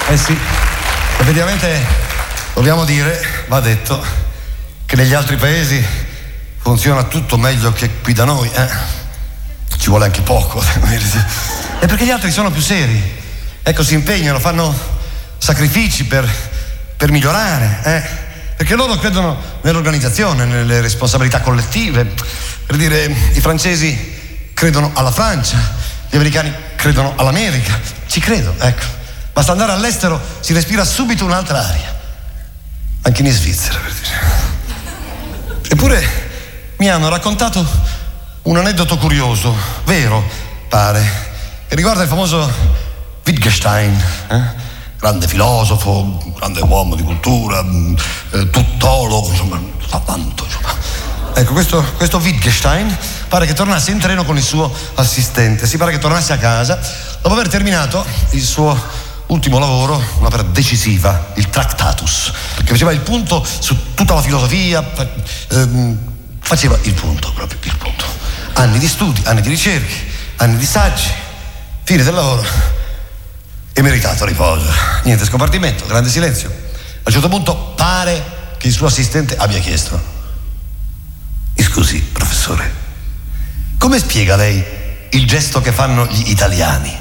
sì, effettivamente dobbiamo dire, va detto, che negli altri paesi funziona tutto meglio che qui da noi, Ci vuole anche poco, è perché gli altri sono più seri, ecco, si impegnano, fanno sacrifici per migliorare, perché loro credono nell'organizzazione, nelle responsabilità collettive. Per dire, i francesi credono alla Francia, gli americani credono all'America, ci credo, ecco. Basta andare all'estero, si respira subito un'altra aria, anche in Svizzera, per dire. Eppure mi hanno raccontato un aneddoto curioso, vero, pare, che riguarda il famoso Wittgenstein, grande filosofo, grande uomo di cultura, tuttologo, insomma, sa tanto, insomma. Ecco, questo Wittgenstein pare che tornasse in treno con il suo assistente, si pare che tornasse a casa dopo aver terminato il suo ultimo lavoro, un'opera decisiva, il Tractatus, che faceva il punto su tutta la filosofia, faceva il punto, proprio il punto. Anni di studi, anni di ricerche, anni di saggi, fine del lavoro e meritato riposo. Niente scompartimento, grande silenzio. A un certo punto pare che il suo assistente abbia chiesto: "Mi scusi, professore, come spiega lei il gesto che fanno gli italiani?"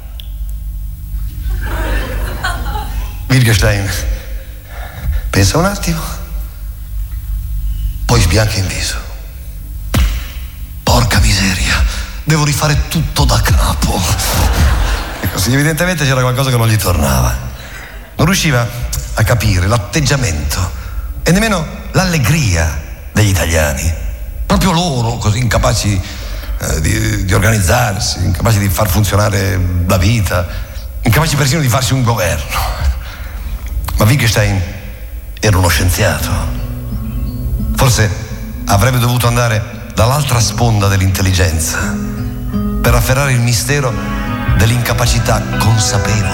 Wittgenstein pensa un attimo, poi sbianca in viso. Porca miseria, devo rifare tutto da capo. E così evidentemente c'era qualcosa che non gli tornava. Non riusciva a capire l'atteggiamento e nemmeno l'allegria degli italiani. Proprio loro, così incapaci di organizzarsi, incapaci di far funzionare la vita, incapaci persino di farsi un governo. Ma Wittgenstein era uno scienziato. Forse avrebbe dovuto andare dall'altra sponda dell'intelligenza per afferrare il mistero dell'incapacità consapevole